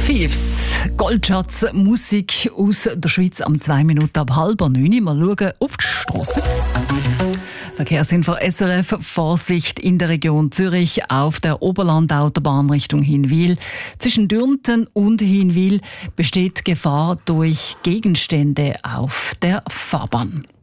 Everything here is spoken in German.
Thieves, Goldschatz, Musik aus der Schweiz am 2 Minuten ab 8:30. Mal schauen auf die Strasse. Verkehrsinfo SRF, Vorsicht in der Region Zürich auf der Oberlandautobahn Richtung Hinwil. Zwischen Dürnten und Hinwil besteht Gefahr durch Gegenstände auf der Fahrbahn.